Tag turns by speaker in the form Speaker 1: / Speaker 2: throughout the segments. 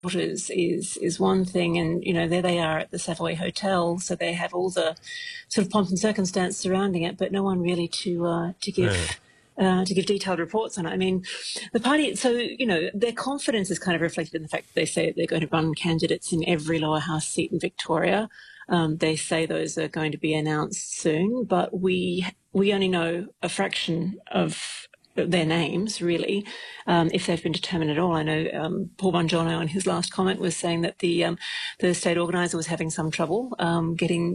Speaker 1: daughters is one thing, and there they are at the Savoy Hotel, so they have all the sort of pomp and circumstance surrounding it, but no one really to give detailed reports on it. I mean, the party, so, their confidence is kind of reflected in the fact that they say they're going to run candidates in every lower house seat in Victoria. They say those are going to be announced soon, but we only know a fraction of their names, really, if they've been determined at all. I know Paul Bongiorno, in his last comment, was saying that the state organiser was having some trouble getting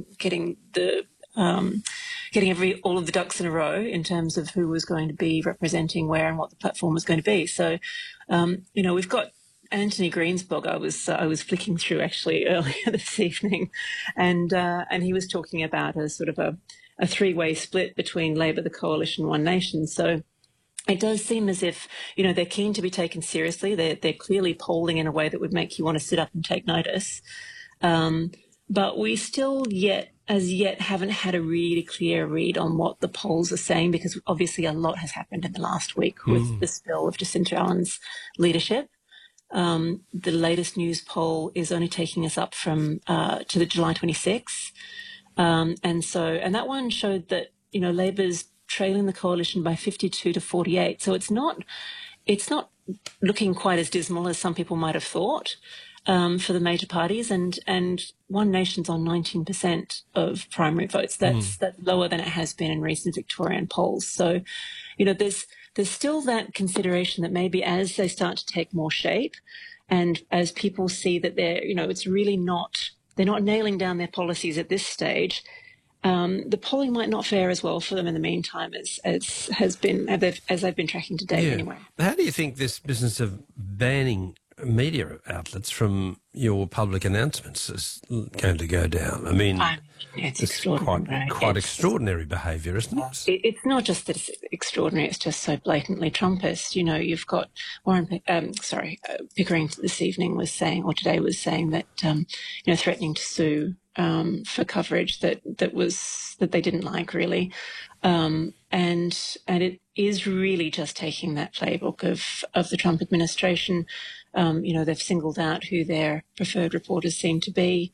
Speaker 1: all of the ducks in a row in terms of who was going to be representing where and what the platform was going to be. So, we've got Anthony Greensbog. I was flicking through actually earlier this evening, and he was talking about a sort of a three-way split between Labor, the Coalition, One Nation. So it does seem as if, they're keen to be taken seriously. They're clearly polling in a way that would make you want to sit up and take notice. But we still as yet haven't had a really clear read on what the polls are saying, because obviously a lot has happened in the last week with the spill of Jacinta Allen's leadership. The latest news poll is only taking us up to the July 26th. And that one showed that, Labor's trailing the coalition by 52 to 48. So it's not looking quite as dismal as some people might have thought for the major parties. And One Nation's on 19% of primary votes. That's lower than it has been in recent Victorian polls. So, there's still that consideration that maybe as they start to take more shape, and as people see that it's really they're not nailing down their policies at this stage, the polling might not fare as well for them in the meantime as they've been tracking to date anyway.
Speaker 2: How do you think this business of banning media outlets from your public announcements is going to go down? I mean,
Speaker 1: it's extraordinary.
Speaker 2: Quite extraordinary behaviour, isn't it?
Speaker 1: It's not just that it's extraordinary; it's just so blatantly Trumpist. You've got Pickering this evening was saying, or today was saying that threatening to sue for coverage that they didn't like, really, and it is really just taking that playbook of the Trump administration. They've singled out who their preferred reporters seem to be.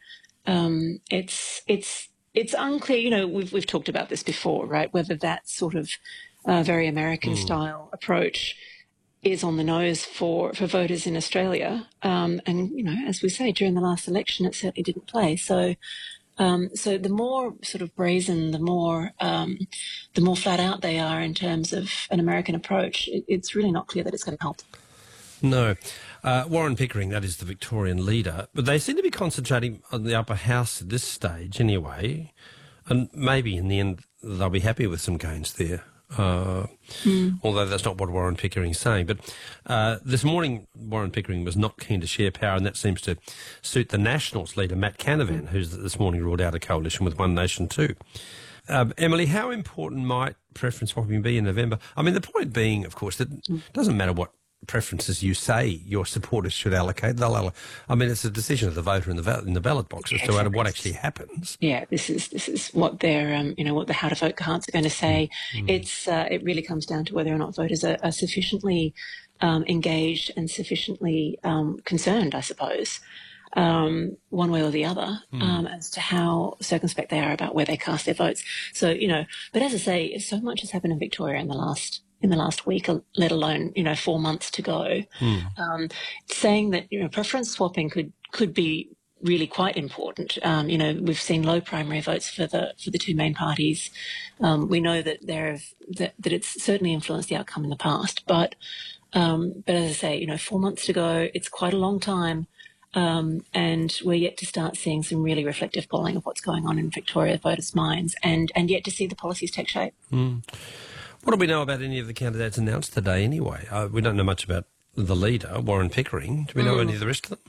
Speaker 1: It's unclear. We've talked about this before, right? Whether that sort of very American style approach is on the nose for voters in Australia. And as we say, during the last election, it certainly didn't play. So the more sort of brazen, the more flat out they are in terms of an American approach, it's really not clear that it's going to help.
Speaker 2: No. Warren Pickering, that is the Victorian leader, but they seem to be concentrating on the upper house at this stage anyway, and maybe in the end they'll be happy with some gains there. Although that's not what Warren Pickering's saying. But this morning, Warren Pickering was not keen to share power, and that seems to suit the Nationals leader, Matt Canavan, who's this morning ruled out a coalition with One Nation too. Emily, how important might preference swapping be in November? I mean, the point being, of course, that it doesn't matter what preferences you say your supporters should allocate. I mean, it's a decision of the voter in the ballot box as to what actually happens.
Speaker 1: Yeah, this is what their what the how to vote cards are going to say. It really comes down to whether or not voters are sufficiently engaged and sufficiently concerned, I suppose, one way or the other, as to how circumspect they are about where they cast their votes. So but as I say, so much has happened in Victoria in the last week, let alone 4 months to go. Saying that preference swapping could be really quite important. We've seen low primary votes for the two main parties. We know that that it's certainly influenced the outcome in the past. But as I say, 4 months to go. It's quite a long time. And we're yet to start seeing some really reflective polling of what's going on in Victoria voters' minds, and yet to see the policies take shape.
Speaker 2: What do we know about any of the candidates announced today anyway? We don't know much about the leader, Warren Pickering. Do we know any of the rest of them?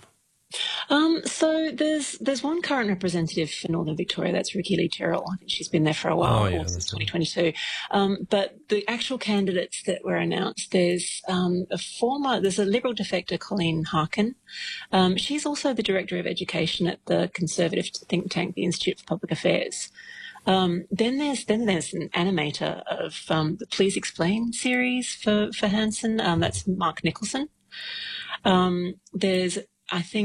Speaker 1: So there's one current representative for Northern Victoria, that's Rikki Lee-Tyrrell. I think she's been there for a while, since 2022. But the actual candidates that were announced, there's a Liberal defector, Colleen Harkin. She's also the Director of Education at the Conservative think tank, the Institute for Public Affairs. Then there's an animator of the Please Explain series for Hanson. That's Mark Nicholson. There's I think